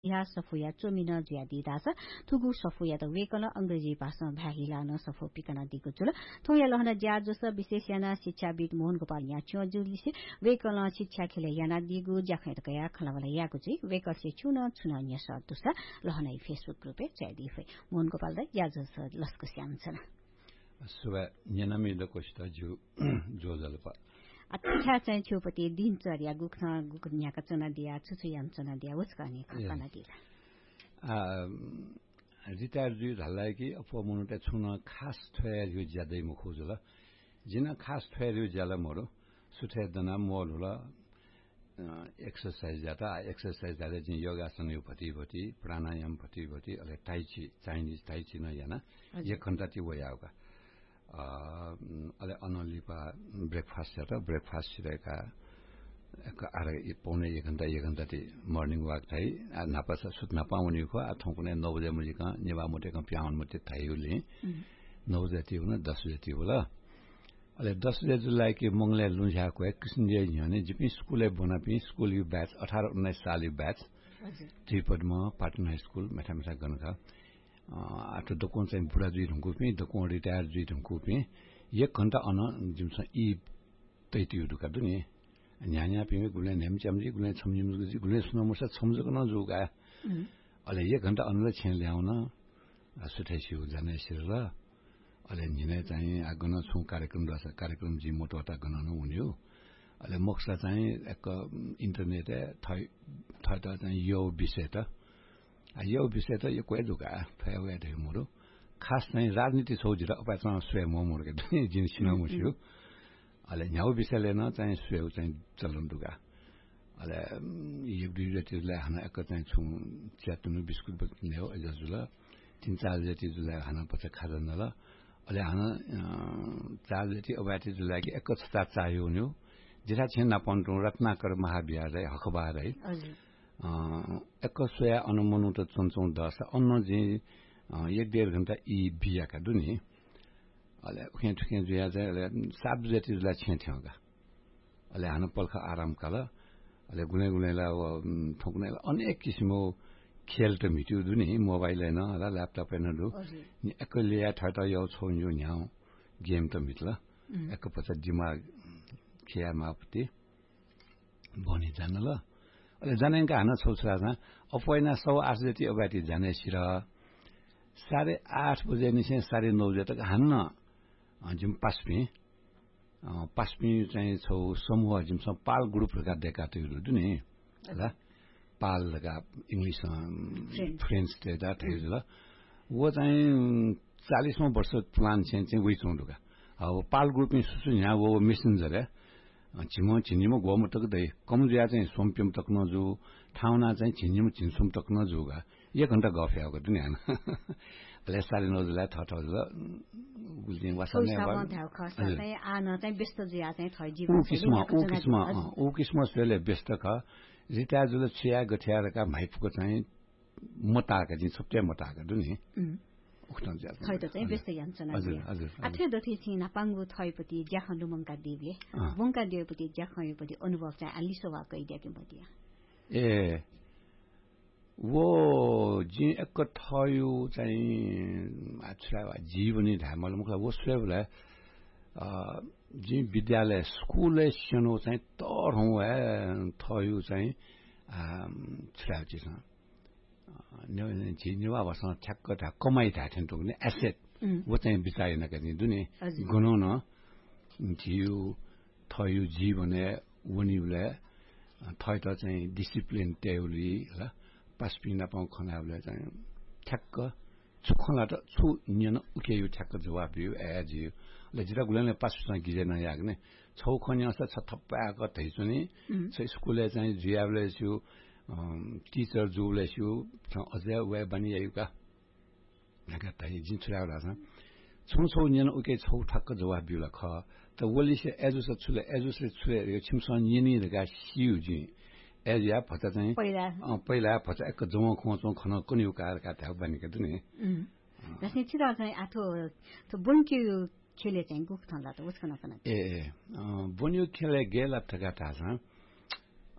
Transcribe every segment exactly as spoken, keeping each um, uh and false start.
या सफुया chow mein ज्या दिदास थुगु सफुया त वेकल अंग्रेजी भाषा भागिला न सफु पिकना दिगु जुल थोया लहन ज्या जस विशेष याना शिक्षाविद मोहन गोपाल या छु जुलिसे वेकल शिक्षा खेले याना दिगु ज्याखै त या खलावला याको चाहिँ वेकल से छु न छुना न्य स दुसा लहनै फेसबुक ग्रुपे चाहिँ फै मोहन गोपाल द या जस लस्क स्याम छन सुबह न्यनमी द कोष्टा जु जो जलपा अत्या चाहिँ छुपति दिनचर्या गुख्न गुख्न्याका चना दिया छुछु याम चना दिया उसकाने खाना दिला आ रिटायर जु हल्लाई कि अफो मुनुटे छुन खास थ्वे जु ज्यादै मुखुजुल जिन खास थ्वे जु ज्याला मरो सुथे दना मोलुला एक्सरसाइज जाता एक्सरसाइज जाले जिन योगासन यो भति भति प्राणायाम भति भति अले टाइची चाइनीज टाइची न याना एक घण्टा ति वयाउका अले अनलिपा ब्रेकफास्ट जाता ब्रेकफास्ट सिरेका आरे पौने एक घण्टा एक घण्टा ति मर्निङ वाक थाई नापास सुत्न पाउने खो आ थौकुने नौ बजे मुजिका नेवा मोटेका प्याउन मते थाइउले नौ बजे ति हुन दस बजे ति होला अले दस बजे जुलाई के मंगले लुझाको एक किसिम जे यने जिपि स्कुले बना पि स्कुल यु ब्याच अठारह उन्नाइस साल you batch त्रिपदमा Patan high school मेथा मेथा गनका आटो दोकोन चाहिँ बुढा जुइ ढुङ्कु पि दोकोन रिटायर जुइ ढुङ्कु पि एक घण्टा अन जिमस इ तैति दुका दुनि न्यान्या पिमे गुले नेम चमजी गुले छमजिम गुजी गुले सुन मुसा छमजक न जुगा अले एक घण्टा अनले छे ल्याउन सुठैसी हो जाने सिरला अले निने चाहिँ आगन छु कार्यक्रम दस कार्यक्रम जि मोटोटा गननु हुन्यो अले मोक्सा चाहिँ एक इन्टरनेट थै थैता चाहिँ यो विषय त यो विषय त यो कोइ जुगा फैवे थे मोरो खास चाहिँ राजनीति सोजिर अपासँग स्वयं मोमोर के जिन सिना मुसियो अले न्याउ विषयले न चाहिँ स्वयं चाहिँ चलन दुगा अले यो डिजिटलले हाना एक चाहिँ छु च्यातुनु बिस्कुट बक्ने हो अजजुला तीन चार जति जुलाई हाना पछि खाजन ल अले हाना चार जति अबाति जुलाई के एक छता चाहियो न्यु जिरा छेन नापन्टु रत्नाकर महाविद्यालय हखबार है हजुर एक सोया अनुमनु त चोncong दस अन्न जे एक डेढ घण्टा इ बियाका दुनि अले उखेन ठुकेन जुया चाहिँ अले सात जति जुलाई छे थ्याउका अले हाना पल्ख आराम काल अले गुने गुनेला ठोक्ने अनेक किसिमको खेल त मिट्यो दुनि मोबाइल हैन र ल्यापटप हैन दु एकले या ठटा यो छोन्यो न्याउ गेम त मिट्ला एक पछि दिमाग खिया मापति बनि जान ल अले जानेका हाना छोछरा छ अपोइना सौ आठ जति अबाति जाने सिर साढे आठ बजे निसे साढे नौ बजे तक हान्न जिम पास्पि पास्पि चाहिँ छौ समूह जिम सब पाल ग्रुप का देखा थियो दुनि ल पाल लगा इंग्लिश फ्रेन्ड्स ते दा थियो ल वो चाहिँ चालीसौं वर्ष प्लान चाहिँ चाहिँ वइ चोंडुका अब पाल ग्रुप में सुसु यहाँ वो मेसेन्जर है छिमो छिनिमो गोम तक दे कम ज्या चाहिँ सोमपिम तक नजु ठाउना चाहिँ छिनिमो छिनसुम तक नजुगा एक घण्टा गफ आएको दुनि हैन ले साले नजुला थथजुला बुझ्दिन वासने अब थाउ खसै आन चाहिँ व्यस्त ज्या चाहिँ थै जीवन किस्म उ किस्म उ किस्म सेले व्यस्त ख रिटायर जुल छिया गठ्यारका भाइपुको चाहिँ मताका चाहिँ छुट्टै मताका दुनि उक्तन ज्या थै त चाहिँ व्यस्त यान्छना हजुर हजुर अथे दथि छिना पांगु थैपति ज्याखन मंका देवले वंका देवपति ज्याखयपति अनुभव चाहिँ आलिसोवा कइदिया के बदिया ए वो जी एक थयो चाहिँ अच्छा जीवनी धामल मुखला वो स्वयंले अ जी विद्यालय स्कुल सनो चाहिँ तर हौ है थयो चाहिँ अ छ्राउची छ न्यु जिनिवा वसन ठ्याक्क ठ्याक्क कमाइ थाथेन टुक्ने एसेट वो चाहिँ बिचाइन गर्ने दुनि गुनो न जिउ थयो जीवने वनिले थय त चाहिँ डिसिप्लिन टेउली ल पास्पिना पाउ खनाबले चाहिँ ठ्याक्क छुखला त छु निन उके यो ठ्याक्क जवाब दियो ए जियो ले जिरा गुलले पास्पिना गिजेन याग्ने छौ खन्या छ छथप्पा थैसुनी छ स्कुलले चाहिँ जियाबले छु टीचर जुले छु अझै वे बनिएका नका तै जिन छुराउला छ छु छौ निन उके छौ ठक्क जवाब दियो ल ख त वलिसे एजुस छुले एजुसले छुले यो छिमसन निनी रगा सिउ जि एजिया फचा चाहिँ पहिला पहिला फचा एक जम खोचो खन कुनि उकार का थाउ बनिके दुनि जसले छिरा चाहिँ आथो त बुन्क्यु खेले चाहिँ गुख थला त उसको नपन ए बुन्यु खेले गेल ठगा था छ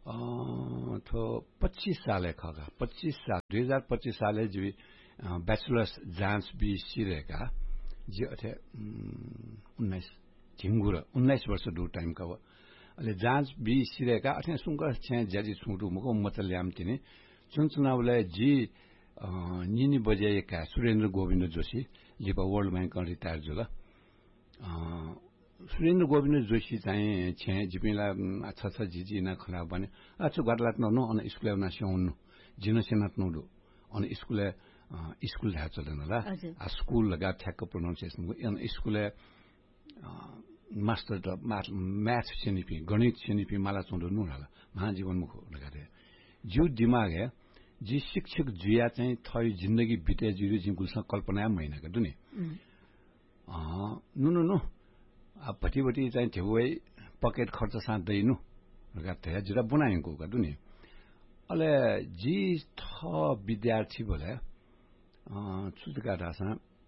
तो पच्चीस साल है खगा पच्चीस साल दुई हजार पच्चीस साल है जी बैचलर्स जांच भी सिरेका जी अथे उन्नाइस झिंगुर उन्नाइस वर्ष दू टाइम का वो अले जांच भी सिरेका अथे सुंकर छे जजी छुटू मको मतल्याम तिने चुन चुनावले जी निनी बजे का Surendra Govind Joshi ji world bank retire जुल सुरेन्द्र गोविन्द जोशी चाहिँ छे जिपिला अच्छा अच्छा जिजी ना खला बने अच्छा गरलात न न स्कुल ना स्याउनु जिन सेनात नदु अन स्कुल स्कुल धा चलन ला आ स्कुल लगा ठ्याक्क pronunciation on school master the math सिनिपी गणित सिनिपी माला चोंदो नु हाला महाजीवन मुख लगा रे जिउ दिमाग है जी शिक्षक जुया चाहिँ थई जिन्दगी बिते जिरु जि गुल्सा कल्पना महिना का दुनी अ नु नु नु अब पटिपटि चाहिँ थेउै पकेट खर्च साध्दैनु लगा थे जरा बनाएको का दुनी अले जी थ विद्यार्थी बोले अ छुटका दासा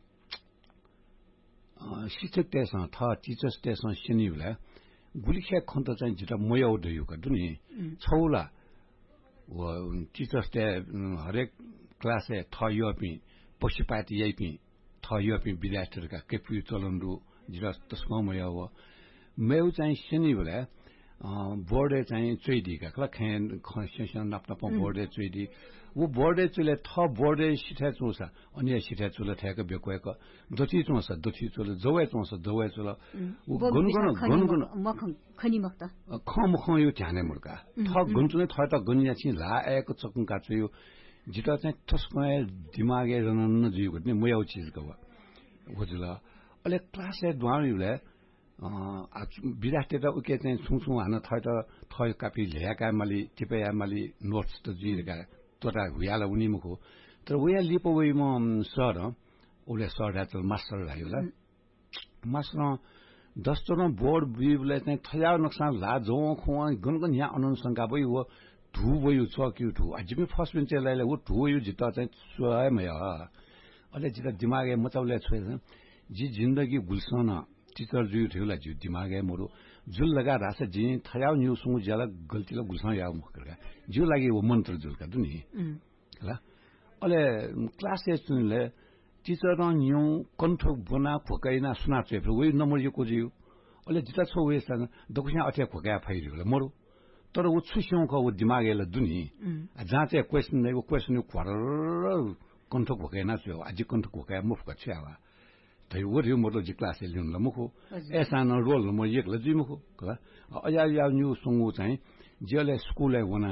शिक्षक तेसा थ टीचर्स तेसा सिनिउला गुलिख्या खन्त चाहिँ जिता मयाउ दयु का दुनी छौला व टीचर्स ते हरेक क्लास है थ योपि पशुपाती यपि थ योपि विद्यार्थीहरुका केपु चलनरु जिरा तस्मा मयाउ मेउ चाहिँ सिनिउला बोर्डे चाहिँ चुइदिका खला खेन खसेसन नाप्न प बोर्डे चुइदि वो बोर्डे चुले थ बोर्डे सिठा चोसा अनि सिठा चुले ठ्याक बेकोएको दोथि चोसा दोथि चुले जवे चोसा जवे चुले गुनगुन गुनगुन मखङ खनि मक्त ख मख यो ध्याने मुर्का थ गुनचुने थ त गुनिया छि ला आएको चकुका चुयो जिता चाहिँ तस्मा दिमागे रनन जिउ गर्ने मयाउ चीज गव होजुला अले क्लास ए द्वारीले विद्यार्थी त उके चाहिँ छुछु हान थय त थय कापी ल्याका माली टिपया माली नोट्स त जिरका तोरा हुयाला उनी मुखो तर उया लिपो वे म सर उले सर राचल मास्टर रायुला मास्टर दस जना बोर्ड बिबले चाहिँ थया नक्सा ला जो खो गनगन या अनुसंगा भइ हो धु भयो चक्यु धु अझै फर्स्ट बेन्च लाइले वो धु यो जिता चाहिँ स्वयमय अले जिता दिमागे मचाउले छोए जी जिन्दगी गुल्सन टीचर जुयु थिउला जु दिमागे मोरो जुल लगा रास जी थयाउ न्यू सुंगु जला गल्तीला गुल्सन या मुखरका जु लागि वो मन्त्र जुलका दुनी हला अले क्लास एचले टीचर न न्यू कन्ठोक बना फकैना सुना चेफ वे नम्बर यो कोजियो अले जिता छो वे सन दकुसा अथे फका फाइरिला मोरो तर वो छुस्यौ को वो दिमागेला दुनी जहाँ चाहिँ क्वेशन नै वो क्वेशन क्वार कन्ठोक फकैना छ अझै कन्ठोक फका मुफका छ्यावा तै वो रिउ मोरो जि क्लास लिउन ल मुखो एसा न रोल म एक ल जि मुखो कला अया या न्यू सुंगु चाहिँ जेले स्कुल है वना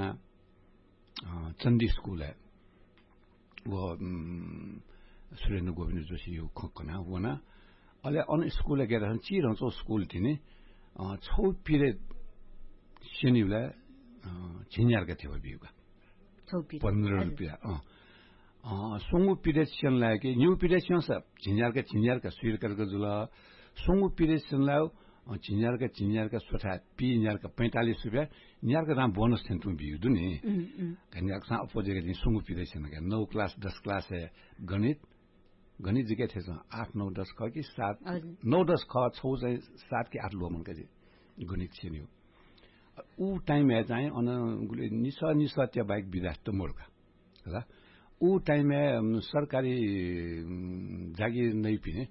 चण्डी स्कुल है वो सुरेन्द्र गोविन्द जोशी यो खकना वना अले अन स्कुल गेर चिर हुन्छ स्कुल थिने छौ पिरियड शनिउला छिन्यारका थियो बिउका छौ पिरियड पन्ध्र रुपैयाँ अ सुंगु पिरेसन लागे न्यू पिरेसन स छिन्यारका छिन्यारका सुइरका जुला सुंगु पिरेसन लाउ छिन्यारका छिन्यारका सोठा पिन्यारका पैंतालीस रुपैयाँ न्यारका दाम बोनस थिन तुम बिउ दुनी कन्याक सा अपोजिट दिन सुंगु पिरेसन के नौ क्लास दस क्लास है गणित गणित जिके थे आठ नौ दस ख कि सात नौ दस ख छौ चाहिँ सात कि आठ लोमन के गणित छिन्यो उ टाइम है चाहिँ अन गुले निसा निसा त्या बाइक विराट मोरका होला उ टाइम में सरकारी जागीर नहीं पिने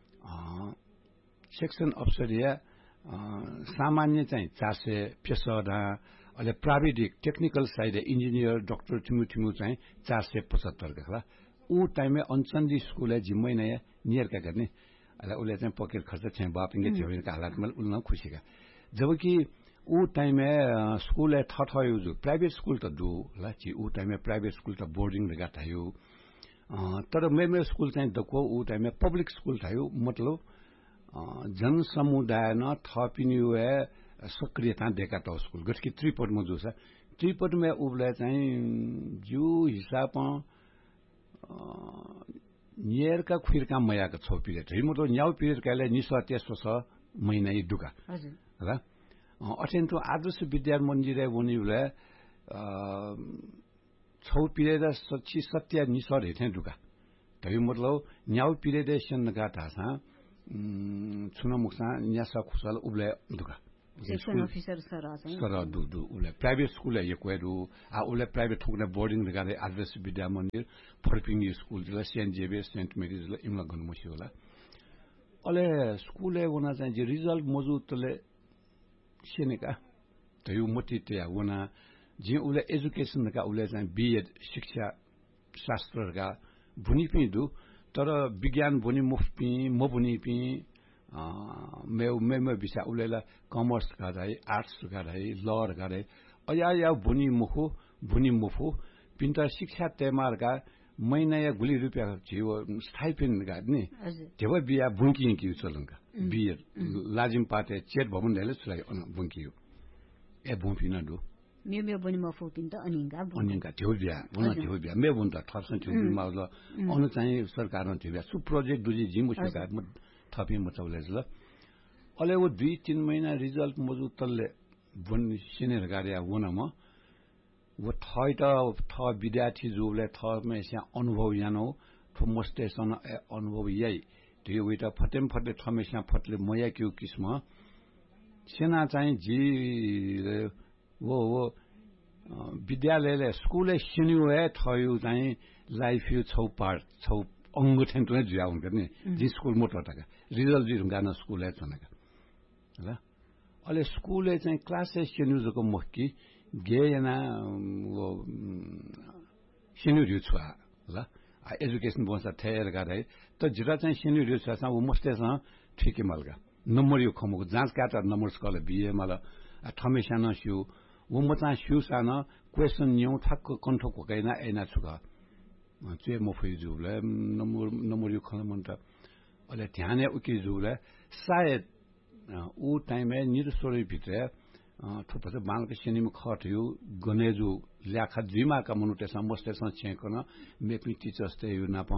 सेक्शन अफसर या सामान्य चाहिँ चार सय पेसोडा अले प्राविधिक टेक्निकल साइड इंजीनियर डॉक्टर थिमु थिमु चाहिँ चार सय पचहत्तर का खला उ टाइम में अनचन्दी स्कूल है जिम्मै नया नियर का गर्ने अले उले चाहिँ पकेट खर्च चाहिँ बापिङे थियो का हालत में उल्न खुशी का जबकि उ टाइम में स्कूल है थ थ यो प्राइवेट स्कूल त दु ला छि उ टाइम में प्राइवेट स्कूल त बोर्डिङ लगा थायो तर मेरो स्कूल चाहिँ दको उ टाइम में पब्लिक स्कूल थायो मतलब जन समुदाय न थपिन्यु है सक्रियता देखा त स्कूल गठकी त्रिपट में जो छ त्रिपट में उबले चाहिँ जो हिसाब नियर का खुइर का मया का छौ पिरियड है मतलब न्याउ पिरियड काले निस्वा तेस्रो छ महिना इ दुका हजुर होला अत्यन्त आदर्श विद्या मन्दिर उनीले छौ पिरियड सच्ची सत्य निसर हेथे दुका तै मतलब न्याउ पिरियड सन का थासा छुना मुक्सा न्यासा खुसल उबले दुका सेक्शन अफिसर सर चाहिँ सर दु दु उले प्राइभेट स्कुल है यक्वेरु आ उले प्राइभेट ठुक्ने बोर्डिङ लगाले आदर्श विद्या मन्दिर फर्पिङ स्कुल जला सेन्ट जेभियर सेन्ट मेरीज ल इमला गन्मुसी होला अले स्कुल है वना चाहिँ जे रिजल्ट मजुतले सेनेका तयु मति त्या वना जे उले एजुकेसन का उले चाहिँ बीएड शिक्षा शास्त्र का भुनी पनि दु तर विज्ञान भुनी मुफ्ती म भुनी पनि मे मे मे बिसा उलेला कमर्स गराई आर्ट्स गराई लर गराई अया या भुनी मुखु भुनी मुफु पिन्ता शिक्षा तेमार का महिना या गुली रुपियाँ जीव स्टाइपेन्ड गर्ने देव बिया बुङ्की कि चलंगा बियर लाजिम पाटे चेट भवन ल्याले सुलाई बुङ्कियो ए बुम्पिन दु मे मे बनि मफु पिन्ता अनिंगा अनिंगा देव बिया उना देव बिया मे बुन्ता थर्सन थियो माल अनु चाहिँ सरकारमा थियो सु प्रोजेक्ट दुजी जिमु सरकार म थपि मचौले ल अले वो दुई तीन महिना रिजल्ट मजु तल्ले बन सिनेर गाडिया वनमा वो थै त थ विद्यार्थी जुले थ मेसा अनुभव यानो थमस्टेसन अनुभव यही त्यो वेटा फटेम फटे थमेसा फटले मया क्यु किस्म सेना चाहिँ जी वो वो विद्यालयले स्कुलले सिन्यु हे थयु चाहिँ लाइफ यु छौ पार्ट छौ अंग ठेन्टुने जुयाउन गर्ने जी स्कुल मोटरटका रिजल्ट जी गान स्कुल है छनका ल अले स्कुलले चाहिँ क्लास सिन्युजको मक्की गेयना वो सिन्यु छुआ ल एजुकेसन बन्छ थेर गरे त जिरा चाहिँ सिन्यु छुआ सा वो मस्तेस ठिकै मलगा नम्बर यो खमुको जाँच काटा नम्बर स्कल बिए मल ठमेसा न स्यु वो मचा स्यु सान क्वेशन न्यौ ठक्क कन्ठको कैना एना छुगा चे मफै जुले नम्बर नम्बर यो खलमन्त अले ध्यान उकि जुले सायद उ टाइममा निरसोरी भित्र थुप्रो बालको सिनेमा खट्यो गनेजु ल्याखा जिमाका मनुटेसा मस्तेसन छेकन मेपी टिचर्स ते यु नाप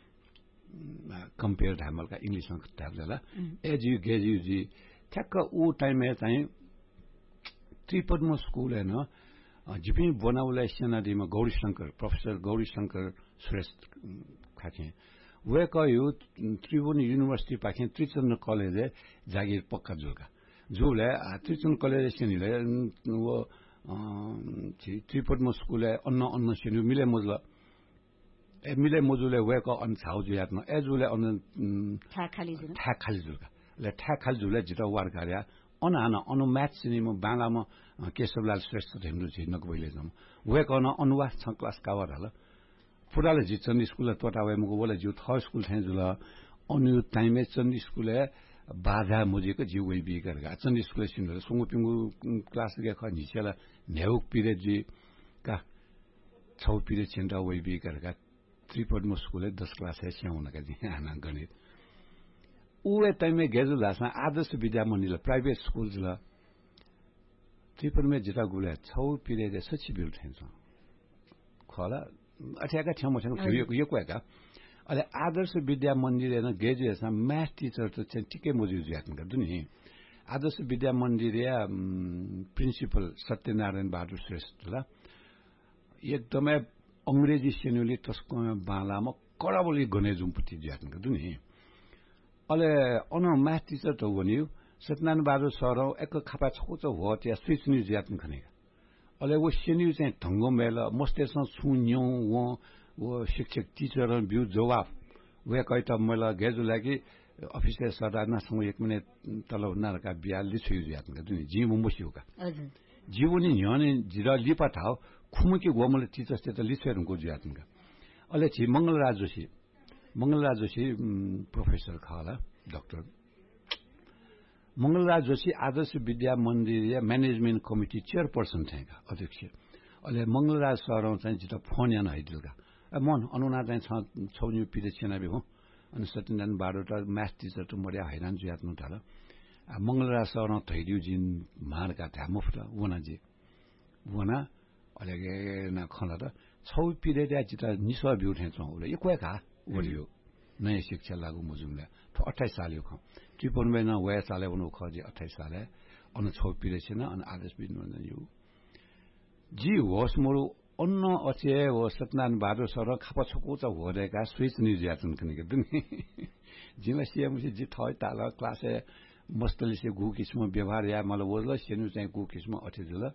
कम्पेयर धामलका इंग्लिशमा खट्टाला एजु गेजु जी ठ्याक्क उ टाइममा चाहिँ त्रिपद्म स्कुल हैन जिपि बनाउला सेनादीमा गौरी शंकर प्रोफेसर गौरी शंकर श्रेष्ठ खाथे वे कयो त्रिभुवन युनिभर्सिटी पाखे त्रिचन्द्र कलेज जागिर पक्का जुलका जुले त्रिचन्द्र कलेज सेनिले वो त्रिपद्म स्कुल अन्न अन्न सेनु मिले मजल ए मिले मजुले वे क अन छाउ जुयात्न ए जुले अन ठा खाली जुल ठा खाली जुलका ले ठा खाली जुले जिता वार कार्य अनाना अनु म्याथ सिनेमा बांगामा केशवलाल श्रेष्ठ हेम्रु छि नकबैले जम वे कन अनुवास छ क्लास कावर हल पुराले जि चन्दी स्कुल तोटावे मको बोले जु थ स्कुल थे जुल अनु टाइममे चन्दी स्कुल बाधा मुजेको जि वे बि Garga Chandi school scene सुंगु पिंगु class गे ख निसेला नेउक पिरे जि का छौ पिरे छिन्टा वे बि गरगा त्रिपद्म स्कुल दस क्लास है स्याउनका जि आना गणित उवे टाइममे गेजु लासा आदर्श विद्या मन्दिर प्राइभेट स्कुल जुल त्रिपद्म जिता गुले छौ पिरे जे सछि बिल थेन्छ खला अठ्याका ठाउँमा छैन यो यो कोका अहिले आदर्श विद्या मन्दिर हैन गेजु एसा म्याथ टिचर त चाहिँ टिकै मजु ज्याकन गर्दु नि आदर्श विद्या मन्दिर या प्रिन्सिपल सत्यनारायण बहादुर श्रेष्ठ ल एकदमै अंग्रेजी सेन्युली तस्को बालामा कराबली गने जुम्पति ज्याकन गर्दु नि अहिले अन म्याथ टिचर त वनियो सत्यनारायण बहादुर सर एक खापा छको छ हो त्या स्विच नि ज्याकन खनेगा अहिले वो सेन्यु चाहिँ ढंगो मेल मस्तेसन सुन्यौ वो वो शिक्षक टीचर बिउ जवाफ वे कहित मलाई गेजु लागि अफिसर सरदारनासँग एक मिनेट तल उनीहरुका बियाली छु यात गर्दिन जी मुम्बसिउका हजुर जीवनी न्याने जिरा लिपा थाउ खुमुके गोमले टीचर्स ते त लिसेरको ज्यातनका अहिले छि मंगलराज जोशी मंगलराज जोशी प्रोफेसर खाला डाक्टर मंगलराज जोशी आदर्श विद्या मन्दिर म्यानेजमेन्ट कमिटी चेयरपर्सन थिएका अध्यक्ष अहिले मंगलराज सर चाहिँ जित फोन यान हैदिलका मन अनुना चाहिँ छौन्यु पिरे छेना बे हो अनि सत्यनारायण बारोटा म्याथ टिचर त मर्या हैरान जुयात्नु थाल मंगलराज सर थैदिउ जिन मारका था मुफ्त वनाजी वना अहिले न खला त छौ पिरे त्या जित निस्वा बिउ ठेछ उले एकवे का ओलियो नयाँ शिक्षा लागू मुजुमले अट्ठाइस साल यो ख त्रिपन्न न वया साले उनु खजे अट्ठाइस साले अन छौ पिरे छेन अन आदेश बिन यो जी होस मोरु अन्न अचे हो सत्यनारायण बहादुर सर खापा छको छ होरेका स्विच न्यूज यातन कने गर्दिन जिला सिएमसी जी थय ताल क्लास मस्तले से गु किस्म व्यवहार या मलाई वजल सेनु चाहिँ गु किस्म अथे जुल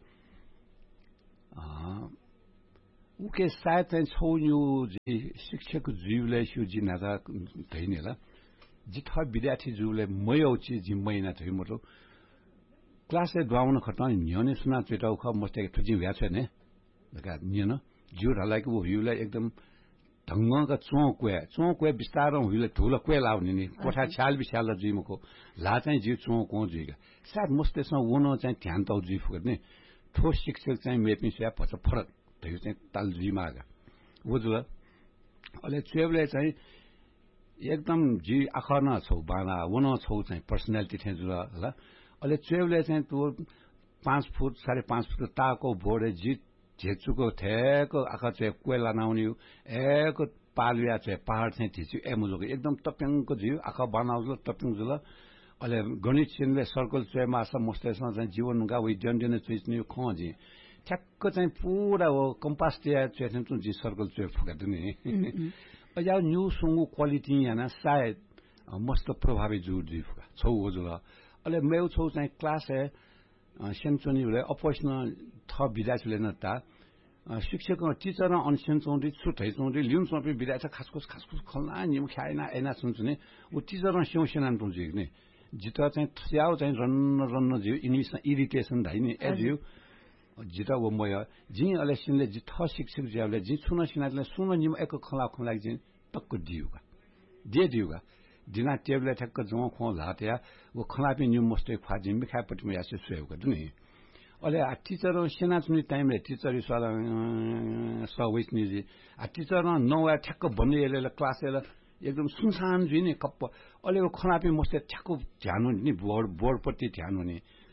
अ उके सायद चाहिँ छौ यो जी शिक्षक जीवले सु जी नादा दैनेला जिथ विद्यार्थी जुले मयौ छि जि महिना थै मरो क्लास ए द्वाउन खटन न्यने सुना चेटाउ ख मस्ते थुजि भ्या छ ने लगा निन जिउ ढलाइ को हुइला एकदम ढंग क चो क्वे चो क्वे विस्तार हुइला ठुलो क्वे लाउने नि कोठा छाल बिछाल जिमको ला चाहिँ जिउ चो को जिगा सायद मस्ते स वनो चाहिँ ध्यान तौ जि फुक ने ठोस शिक्षक चाहिँ मेपिन स्या पछि फरक त्यो चाहिँ ताल जिमागा वजुल अले चेवले चाहिँ एकदम जी आखर न छौ बाना वनो छौ चाहिँ पर्सनालिटी थे जुल ल अले चेवले चाहिँ त्यो पाँच फुट साढे पाँच फुट ताको बोर्डे जी झेचुको थेको आखर चाहिँ कोइला नाउने एको पालुया चाहिँ पहाड चाहिँ थिच्यो एमुजोको एकदम तप्याङको जिउ आखा बनाउल तप्याङ जुल अले गणित सिनले सर्कल चेमा स मस्तेसँग चाहिँ जीवनका वइ जन्दिने चुइच्ने खजी ठ्याक्क चाहिँ पुरा हो कम्पास टिया चेथन चु जी सर्कल चुइ फुकादुनी अजा न्यू सुंगु क्वालिटी याना सायद मस्त प्रभावी जुड जी फुका छौ हो जुल अले मेउ छौ चाहिँ क्लास है सेन्चुनी हुले अपोजिसन थ विद्यार्थीले न ता शिक्षक टिचर अनसन चौंडी छुटै चौंडी लिउन सपे विद्यार्थी खासखुस खासखुस खल्ना निम खाइना एना सुन्छने उ टिचर स्यौसेनान पुजिक ने जिता चाहिँ थ्याउ चाहिँ रन्न रन्न जिउ इंग्लिश इरिटेसन धाइने एजिउ जिता वो मय जि अलेसिनले जि थ शिक्षक ज्याले जि छुन सिनाले सुन निम एक खला खला जि टक्क दिउगा दे दिउगा दिना टेबल ठक्क जम खो लात्या वो खलापि न्यू मस्ते फाजि मिखा पटिम यासे सुएउगा दुनी अले आ टिचर सेना चुनि टाइमले टिचर सला सवैसनि जि आ टिचर नवा ठक्क बन्नेले क्लासले एकदम सुनसान जुइने कप्प अले वो खलापि मस्ते ठक्क ध्यान हुने बोर्ड बोर्डपट्टि ध्यान हुने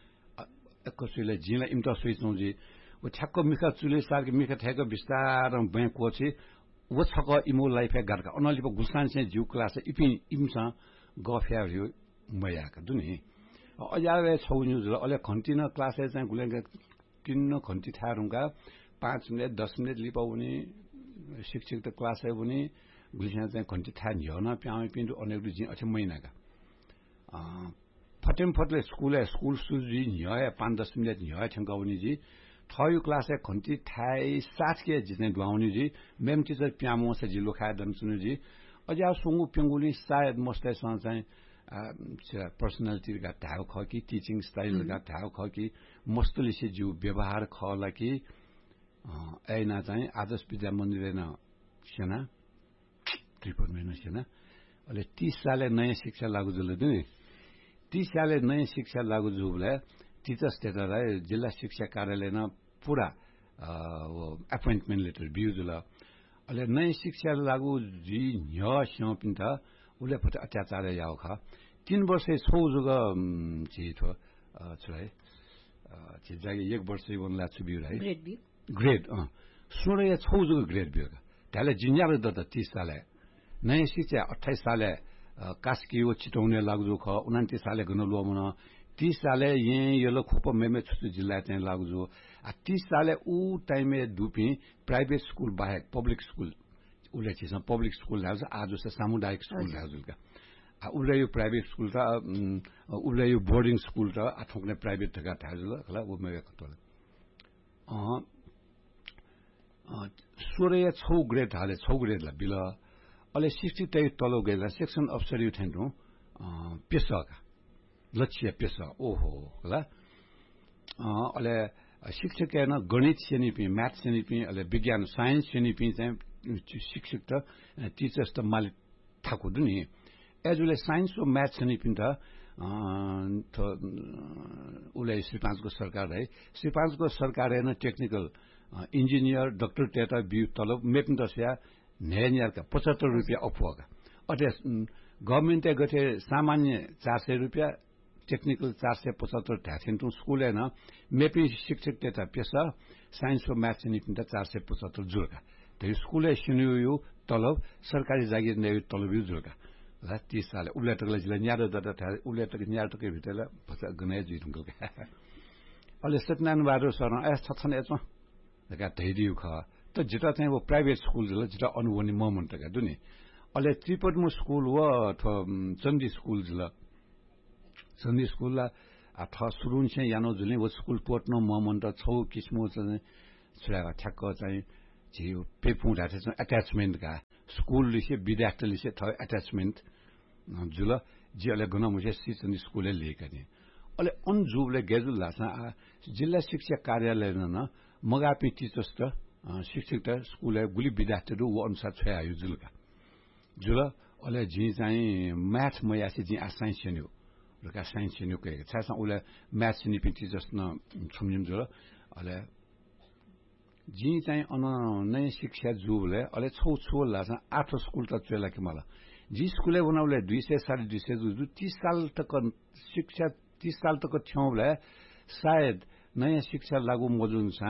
कसैले जिला इम्ता सोइचौ जी वो ठक्क मिखा चुले सारके मिखा ठ्याक बिस्तार बैंक कोछि वो छक इमो लाइफ गरका अनलिप गुसान से जिउ क्लास इपिन इमसा गफ्या रियो मयाका दुनी अजाले छौ न्यूज अले घन्टिन क्लास चाहिँ गुलेङ किन्न घन्टी थारुङका पाँच मिनेट दस मिनेट लिपाउने शिक्षक त क्लास है भने गुलिसा चाहिँ घन्टी था न्यन प्याउ पिन अनेक जि अछ महिनाका फटेम फटले स्कुल है स्कुल सुजी न्याय पाँच दस मिनेट न्याय ठंगाउने जी थयो क्लास है घन्टी थाई सात के जिने दुआउने जी मेम टिचर प्यामो से जिलो खाए दम सुनु जी अजा सुंगु पेंगुली शायद मस्ते सन चाहिँ पर्सनालिटी का थाउ ख कि टीचिंग स्टाइल का थाउ ख कि मस्तले से जिउ व्यवहार खला कि ऐना चाहिँ आदर्श विद्या मन्दिर न सेना त्रिपुरा में सेना अले तीस साल नयाँ शिक्षा लागू जुल दिने तीस साल नयाँ शिक्षा लागू जुबले टीचर्स डेटालाई जिल्ला शिक्षा कार्यालय न पूरा वो अपॉइंटमेंट लेटर बिउ जुल अले नयाँ शिक्षा लागू जी न्य स्यौ पिन्ता उले फटे अत्याचार याउ खा तीन वर्ष छौ जुग छि थो छ्रै छि जागे एक वर्ष वनला छु बिउ राइ ग्रेड बिउ ग्रेड अ सोह्र छौ जुग ग्रेड बिउ त्याले जिन्यार द तीस साल नयाँ शिक्षा अट्ठाइस साल कास्कियो चितौने लाग्दो ख उन्तीस साल गन लोमन तीस साल ये यलो खोप मेमे छुछु जिल्ला चाहिँ लाग्दो आ तीस साल उ टाइममे दुपी प्राइवेट स्कूल बाहेक पब्लिक स्कूल उले छ पब्लिक स्कूल हाउस आज से सामुदायिक स्कूल हाउस का आ उले यो प्राइवेट स्कूल त उले यो बोर्डिङ स्कूल त आठौकने प्राइवेट का थाजुल खला उ मेवे कतल अ सोह्र छौ ग्रेड हाले छौ ग्रेड ला बिल अले सिक्सटी तै तलो गएला सेक्सन अफसर यु थेन्डु पेशका लक्ष्य पेशा ओहो होला अले शिक्षक न गणित सेनिपि म्याथ सेनिपि अले विज्ञान साइन्स सेनिपि चाहिँ शिक्षक त टिचर्स त मालिक थाको दुनी एजुले साइन्स र म्याथ सेनिपि त उले श्री पाँचको सरकार है श्री पाँचको सरकार न टेक्निकल इंजिनियर डॉक्टर टेटा बिउ तलब मेपिन दसिया नेनियरका पचहत्तर रुपियाँ अफुवाका अटे गभर्मेन्ट गथे सामान्य चार सय रुपियाँ टेक्निकल चार सय पचहत्तर ढाथेन्टु स्कूल है न मेपी शिक्षक टेटा पेशा साइन्स र म्याथ सेनिपि त चार सय पचहत्तर जुर्का त्यो स्कूल सिनियो तलब सरकारी जागिर ने तलब जुर्का ला तीस साल उले तकले जिल्ला न्यारो दता था उले तक न्यारो तक भितला भसा गने जुइदुंगल अले सत्यनारायण बारो सर एस छछन एचमा लगा धैर्य ख त जिता चाहिँ वो प्राइवेट स्कूल जिल्ला जिता अनुवनी मोमेन्ट का दुनी अले त्रिपटमु स्कूल व अथवा चण्डी स्कूल जिल्ला 선디 스쿨라 아타 수룬시 야노 줄린 워 스쿨 포트노 모먼트 초 키스모 저 수라가 착거 चाहिँ 지요 पेपुङ राथे चाहिँ अट्याचमेन्ट का स्कूल लिसे विद्यार्थी लिसे थ अट्याचमेन्ट जुल जिले गुना मुझे सिचन स्कूल ले कने अले अन जुबले गेजुल लासा जिल्ला शिक्षा कार्यालय न मगापी टीचर्स त शिक्षक त स्कूल गुली विद्यार्थी रु व अनुसार छ आयु जुल का जुल अले जि चाहिँ म्याथ मयासी जि साइन्स छन्यो रका साइन्स छन्यो के छासा उले म्याथ नि पि टीचर्स न छुमजिम जुल अले जी चाहिँ अन नयाँ शिक्षा जुबले अले छौ छौ लासा आठ स्कूल त चला के मला जी स्कूले बनाउले दुई सय साढे दुई सय जु तीस साल तक शिक्षा तीस साल तक छौले शायद नयाँ शिक्षा लागू मजुन छ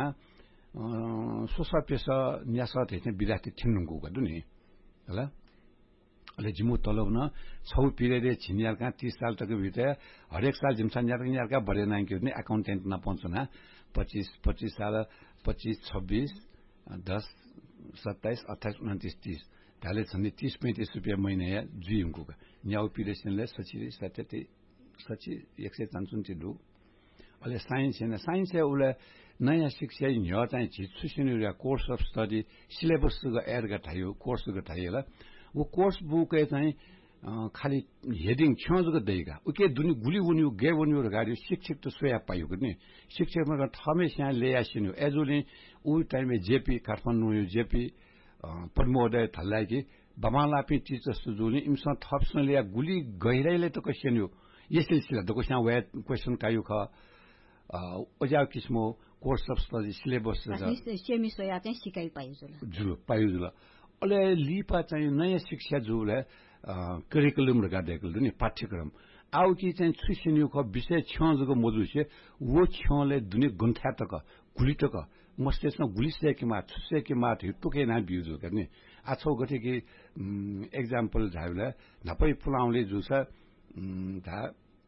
सोसा पेसा न्यासा थे विद्यार्थी थिन्नुको गदु नि होला अले जिमु तलब न छौ पिरियड छिनियार का तीस साल तक भित्र हरेक साल जिमसा न्यार का बढे नाइ के अकाउन्टेन्ट न पहुँचना पच्चीस पच्चीस साल पच्चीस छब्बीस दस सत्ताइस अट्ठाइस उन्तीस तीस ताले छन् तीस पैंतीस रुपियाँ महिना या जुइङको न्याउ पिरेसनले सचिरी सत्यति सची एक सय चान्चुन्टी दु अले साइन्स हैन साइन्स है उले नयाँ शिक्षा न्या चाहिँ छिछुसिनु या कोर्स अफ स्टडी सिलेबस ग एड गठायो कोर्स गठाइला वो कोर्स बुक चाहिँ खाली हेडिङ छ्याजको दैगा उके दुनी गुली उन्यु गे उन्यु गाडी शिक्षक त सोया पायो नि शिक्षकमा ठमे स्या ल्यासिनु एजुले उ टाइममा जेपी काठमाडौँ यो जेपी पद्मोदय थल्लाकी बमालापी टीचर्स जुनी इमसा थप्सन ल्या गुली गहिराइले त कसिन्यो यसले सिला दको स्या वे क्वेशन कायु ख ओजा किस्मो course of study syllabus semi soya चाहिँ सिकाइ पायो जुल जुल पायो जुल अले लिपा चाहिँ नयाँ शिक्षा जुले करिकुलम रगा देखल नि पाठ्यक्रम आउ कि चाहिँ छुसिन्यु ख विषय छजको मजुसे वो छले दुनी गुन्था तक गुली तक मस्तेसमा गुलिसे के मा छुसे के मा हिटुके ना बिउजु गर्ने आछौ गथे कि एक्जाम्पल झाइला नपै फुलाउले जुस धा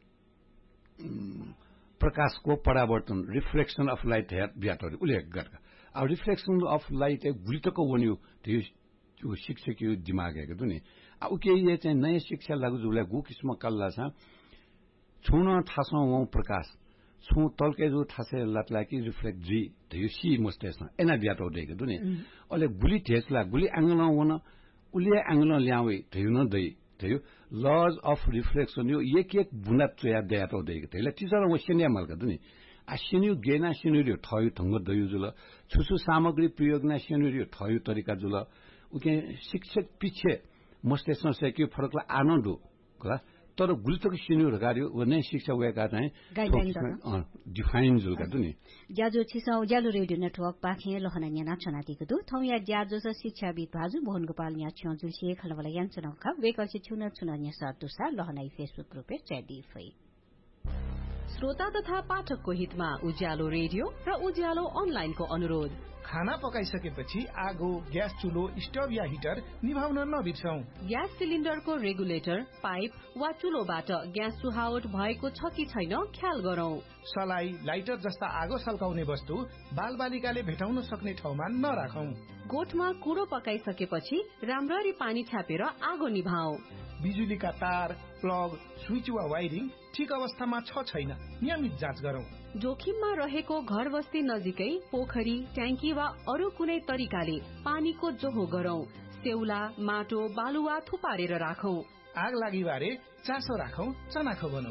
प्रकाशको परावर्तन reflection of light head batter उल्लेख गर्का आ रिफ्लेक्सन अफ लाइट गुली तक वन्यु त्यो जो शिक्षक यो दिमाग है गदु नि आ उके ये चाहिँ नयाँ शिक्षा लागु जुले गु किस्म कल्ला छ छुन थासौ व प्रकाश छु तलके जो थासे लतला कि रिफ्लेक्ट जी त्यो सी मस्तेस एना ब्याटो दे गदु नि अले गुली थेसला गुली आंगल वन उले आंगल ल्यावे त्यो न दै त्यो लज अफ रिफ्लेक्सन यो एक एक बुना चया ब्याटो दे त्यसले टिचर व सेन्या मल गदु नि आ सिन्यु गेना सिन्यु थयो ढंग दयु जुल छुसु सामग्री प्रयोग न सिन्यु थयो तरिका जुल उके शिक्षक पिछे मस्तेसमा से के फरकला आनन्द होला तर गुल्तको सिन्यु रगार्यो व नै शिक्षा वेका चाहिँ गाइडलाइन डिफाइन जुल गदु नि ज्याजो छिसौ ज्यालो रेडियो नेटवर्क पाखे लहना न्याना छनातिको दु थौया ज्याजो स शिक्षाविद भाजु मोहन गोपाल न्या छ जुलसे खलवला यान चनखा वेकसे छुना छुना न्या सतुसा लहनाई फेसबुक ग्रुपे चेडी फै श्रोता तथा पाठकको हितमा उज्यालो रेडियो र उज्यालो अनलाइनको अनुरोध खाना पकाइसकेपछि आगो ग्यास चुलो स्टोभ या हिटर निभाउन नबिर्सौं ग्यास सिलिन्डरको रेगुलेटर पाइप वा चुलोबाट ग्यास चुहावट भएको छ कि छैन ख्याल गरौं सलाई लाइटर जस्ता आगो सल्काउने वस्तु बालबालिकाले भेटाउन सक्ने ठाउँमा नराखौं गोठमा कुडो पकाइसकेपछि राम्ररी पानी छ्यापेर आगो निभाऊ बिजुलीका तार प्लग स्विच वा वायरिङ ठिक अवस्थामा छ छैन नियमित जाँच गरौं जोखिममा रहेको घर बस्ती नजिकै पोखरी ट्याङ्की वा अरू कुनै तरिकाले पानीको जोहो गरौं सेउला माटो बालुवा थुपारेर राखौं आग लागिबारे चासो राखौं चनाखो बनौं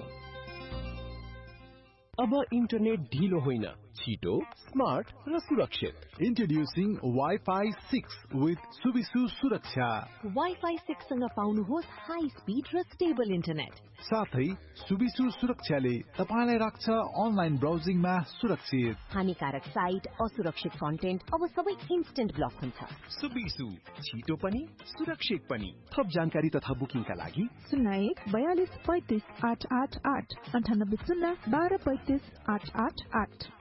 अब इन्टरनेट ढिलो होइन छिटो स्मार्ट र सुरक्षित इन्ट्रोड्युसिङ वाइफाई सिक्स विथ सुविसु सुरक्षा वाइफाई सिक्स सँग पाउनुहोस् हाई स्पिड र स्टेबल इन्टरनेट साथै सुविसु सुरक्षाले तपाईलाई राख्छ अनलाइन ब्राउजिङमा सुरक्षित हानिकारक साइट असुरक्षित कन्टेन्ट अब सबै इन्स्टेन्ट ब्लक हुन्छ सुविसु छिटो पनि सुरक्षित पनि थप जानकारी तथा बुकिङका लागि शून्य एक बयालीस पैंतीस आठ आठ आठ अन्ठानब्बे शून्य बाह्र पैंतीस आठ आठ आठ